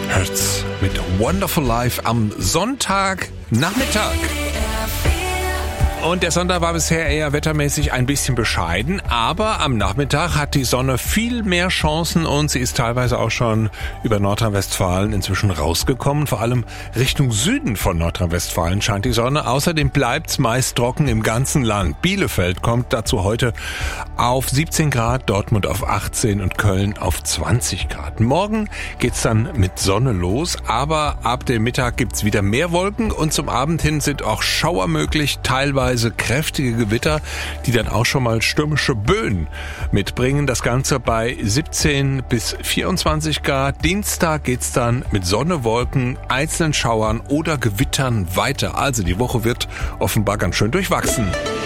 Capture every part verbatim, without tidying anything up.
Hertz mit Wonderful Life am Sonntagnachmittag. Und der Sonntag war bisher eher wettermäßig ein bisschen bescheiden, aber am Nachmittag hat die Sonne viel mehr Chancen und sie ist teilweise auch schon über Nordrhein-Westfalen inzwischen rausgekommen. Vor allem Richtung Süden von Nordrhein-Westfalen scheint die Sonne. Außerdem bleibt's meist trocken im ganzen Land. Bielefeld kommt dazu heute auf siebzehn Grad, Dortmund auf achtzehn und Köln auf zwanzig Grad. Morgen geht's dann mit Sonne los, aber ab dem Mittag gibt's wieder mehr Wolken und zum Abend hin sind auch Schauer möglich, teilweise kräftige Gewitter, die dann auch schon mal stürmische Böen mitbringen. Das Ganze bei siebzehn bis vierundzwanzig Grad. Dienstag geht's dann mit Sonne, Wolken, einzelnen Schauern oder Gewittern weiter. Also die Woche wird offenbar ganz schön durchwachsen.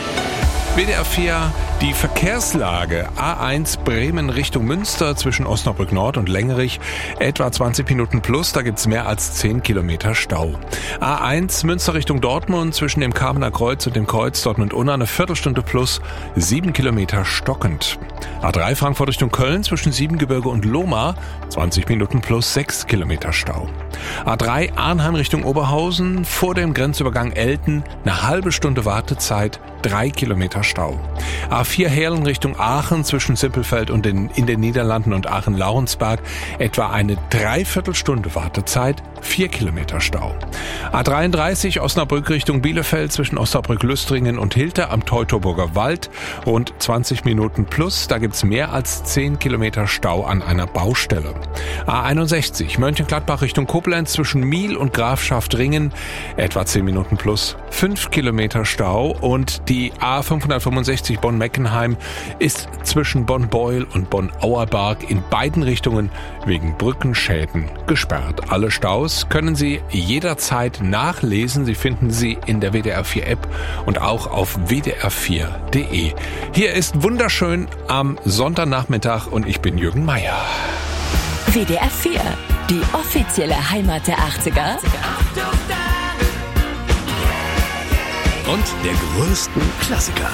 W D R vier, die Verkehrslage. A eins Bremen Richtung Münster zwischen Osnabrück Nord und Lengerich. Etwa zwanzig Minuten plus, da gibt's mehr als zehn Kilometer Stau. A eins Münster Richtung Dortmund zwischen dem Kamener Kreuz und dem Kreuz Dortmund-Unna eine Viertelstunde plus, sieben Kilometer stockend. A drei Frankfurt Richtung Köln zwischen Siebengebirge und Lohmar, zwanzig Minuten plus, sechs Kilometer Stau. A drei Arnheim Richtung Oberhausen vor dem Grenzübergang Elten, eine halbe Stunde Wartezeit, drei Kilometer Stau. A vier Heerlen Richtung Aachen zwischen Simpelfeld und den, in den Niederlanden und Aachen-Laurensberg etwa eine Dreiviertelstunde Wartezeit, vier Kilometer Stau. A dreiunddreißig Osnabrück Richtung Bielefeld zwischen Osnabrück-Lüstringen und Hilter am Teutoburger Wald rund zwanzig Minuten plus, da gibt's mehr als zehn Kilometer Stau an einer Baustelle. A einundsechzig Mönchengladbach Richtung Koblenz zwischen Miel und Grafschaft-Ringen etwa zehn Minuten plus, fünf Kilometer Stau und die A fünfhundertfünfundsechzig Bonn-Meckenheim ist zwischen Bonn-Beuel und Bonn-Auerbach in beiden Richtungen wegen Brückenschäden gesperrt. Alle Staus können Sie jederzeit nachlesen. Sie finden sie in der W D R vier App und auch auf w d r vier punkt d e. Hier ist wunderschön am Sonntagnachmittag und ich bin Jürgen Meier. W D R vier, die offizielle Heimat der achtziger. Und der größten Klassiker.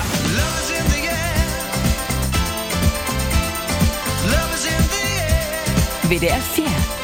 W D R vier.